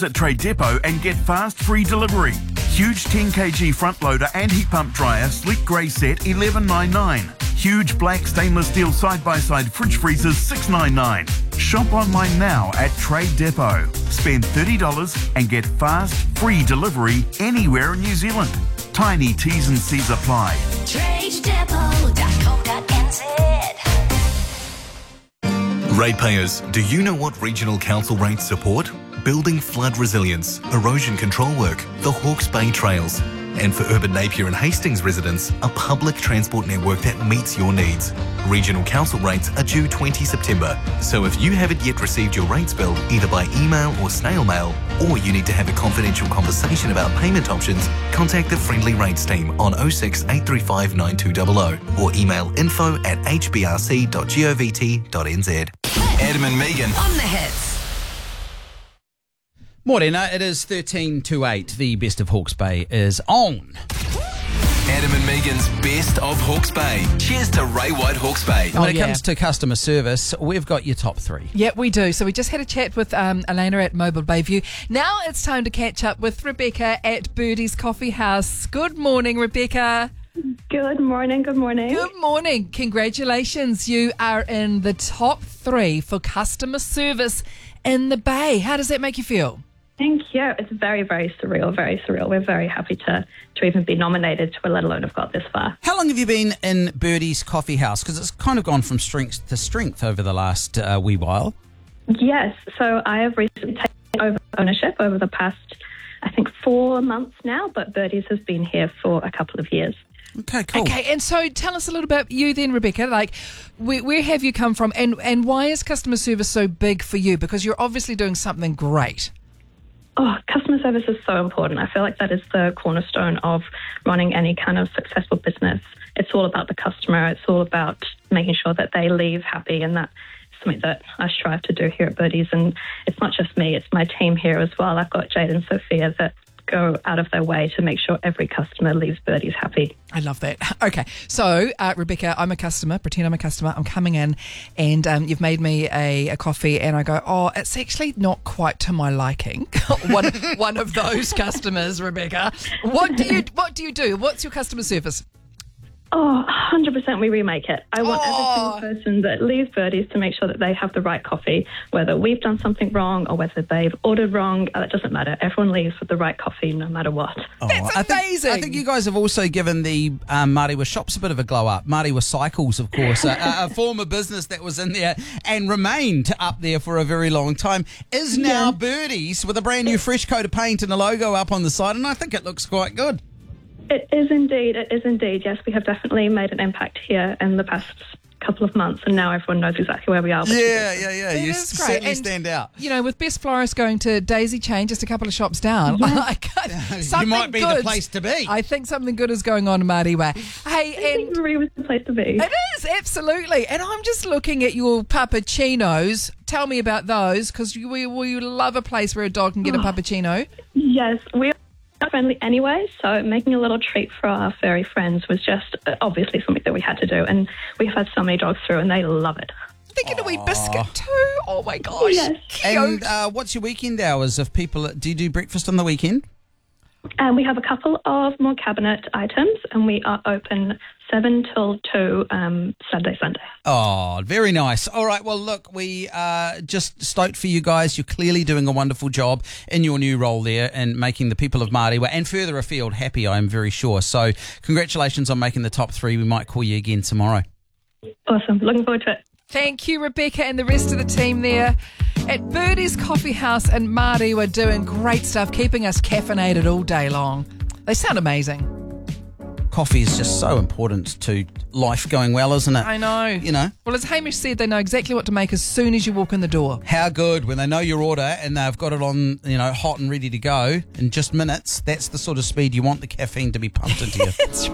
at Trade Depot and get fast free delivery. Huge 10kg front loader and heat pump dryer sleek grey set $11.99. Huge black stainless steel side-by-side fridge freezers $6.99. Shop online now at Trade Depot. Spend $30 and get fast free delivery anywhere in New Zealand. Tiny T's and C's apply. TradeDepot.co.nz. Ratepayers, do you know what regional council rates support? Building flood resilience, erosion control work, the Hawke's Bay Trails. And for urban Napier and Hastings residents, a public transport network that meets your needs. Regional council rates are due 20 September. So if you haven't yet received your rates bill, either by email or snail mail, or you need to have a confidential conversation about payment options, contact the Friendly Rates team on 06 835 9200 or email info@hbrc.govt.nz. Adam and Megan On the hits. Morena, it is 13 to 8. The best of Hawke's Bay is on. Adam and Megan's Best of Hawke's Bay. Cheers to Ray White Hawke's Bay. When it comes to customer service, we've got your top three. Yeah, we do. So we just had a chat with Elena at Mobile Bayview. Now it's time to catch up with Rebecca at Birdie's Coffee House. Good morning, Rebecca. Good morning, good morning. Good morning. Congratulations. You are in the top 3 for customer service in the Bay. How does that make you feel? Thank you. It's very, very surreal, very surreal. We're very happy to even be nominated to, let alone have got this far. How long have you been in Birdie's Coffee House? Because it's kind of gone from strength to strength over the last wee while. Yes, so I have recently taken over ownership over the past, I think, 4 months now, but Birdie's has been here for a couple of years. Okay, cool. Okay, and so tell us a little about you then, Rebecca. Like, where have you come from and why is customer service so big for you? Because you're obviously doing something great. Oh, customer service is so important. I feel like that is the cornerstone of running any kind of successful business. It's all about the customer. It's all about making sure that they leave happy, and that's something that I strive to do here at Birdie's. And it's not just me, it's my team here as well. I've got Jade and Sophia that go out of their way to make sure every customer leaves Birdie's happy. I love that. Okay, so Rebecca, I'm a customer. Pretend I'm a customer. I'm coming in, and you've made me a coffee, and I go, oh, it's actually not quite to my liking. one of those customers, Rebecca. What do you do? What's your customer service? Oh, 100% we remake it. I want every single person that leaves Birdie's to make sure that they have the right coffee, whether we've done something wrong or whether they've ordered wrong. It doesn't matter. Everyone leaves with the right coffee no matter what. That's amazing. I think you guys have also given the Mārewa shops a bit of a glow up. Mārewa Cycles, of course, a former business that was in there and remained up there for a very long time, is now Birdie's with a brand new fresh coat of paint and a logo up on the side, and I think it looks quite good. It is indeed. Yes, we have definitely made an impact here in the past couple of months, and now everyone knows exactly where we are. Yeah. You is great. certainly And, stand out. You know, with Best Florist going to Daisy Chain, just a couple of shops down, You might be the place to be. I think something good is going on in Mārewa. Hey, I think Marie was the place to be. it is, absolutely. And I'm just looking at your puppuccinos. Tell me about those, because we love a place where a dog can get a puppuccino. Yes, we are friendly anyway, so making a little treat for our furry friends was just obviously something that we had to do, and we've had so many dogs through and they love it. They get a wee biscuit too. Oh my gosh. Yes. Cute. And what's your weekend hours of people? Do you do breakfast on the weekend? And we have a couple of more cabinet items, and we are open 7 till 2 Saturday, Sunday. Oh, very nice. All right, well, look, we are just stoked for you guys. You're clearly doing a wonderful job in your new role there and making the people of Mārewa and further afield happy, I'm very sure. So congratulations on making the top 3. We might call you again tomorrow. Awesome. Looking forward to it. Thank you, Rebecca, and the rest of the team there at Birdie's Coffee House in Mārewa, doing great stuff, keeping us caffeinated all day long. They sound amazing. Coffee is just so important to life going well, isn't it? I know. You know. Well, as Hamish said, they know exactly what to make as soon as you walk in the door. How good when they know your order and they've got it on, hot and ready to go in just minutes. That's the sort of speed you want the caffeine to be pumped into you.